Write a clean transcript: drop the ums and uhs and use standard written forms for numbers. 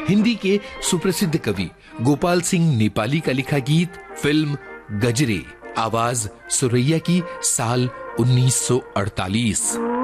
हिंदी के सुप्रसिद्ध कवि गोपाल सिंह नेपाली का लिखा गीत, फिल्म गजरे, आवाज सुरैया की, साल 1948।